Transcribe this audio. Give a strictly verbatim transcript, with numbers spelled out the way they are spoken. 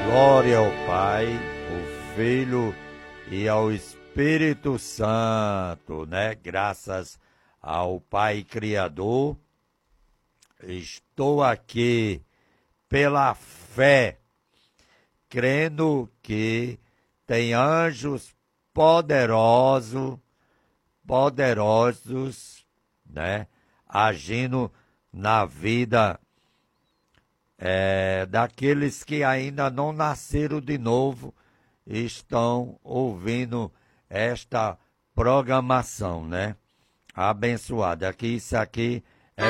Glória ao Pai, ao Filho e ao Espírito Santo, né? Graças ao Pai Criador, estou aqui pela fé, crendo que tem anjos poderosos, poderosos, né? Agindo na vida É, daqueles que ainda não nasceram de novo e estão ouvindo esta programação, né? Abençoada. Aqui, isso aqui